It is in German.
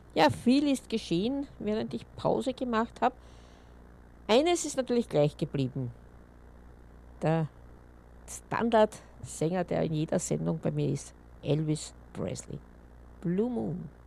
Ja, viel ist geschehen, während ich Pause gemacht habe. Eines ist natürlich gleich geblieben. Der Standardsänger, der in jeder Sendung bei mir ist, Elvis Presley. Blue Moon.